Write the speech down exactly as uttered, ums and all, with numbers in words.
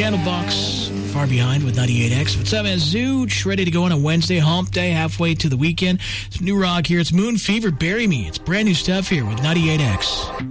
Candlebox, Far Behind with ninety-eight X. What's up, man? Zooch, ready to go on a Wednesday, hump day, halfway to the weekend. Some new rock here. It's Moon Fever, Bury Me. It's brand new stuff here with ninety-eight X.